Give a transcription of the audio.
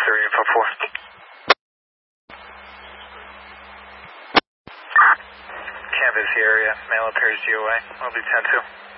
630 info 4. Canvas the area. Mail appears GOA. Will be 10-2.